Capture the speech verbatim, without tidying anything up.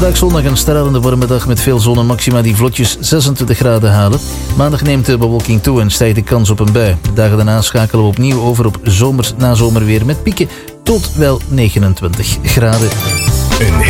Vandaag zondag een stralende warme dag met veel zon en maxima die vlotjes zesentwintig graden halen. Maandag neemt de bewolking toe en stijgt de kans op een bui. De dagen daarna schakelen we opnieuw over op zomers na zomerweer met pieken tot wel negenentwintig graden. Een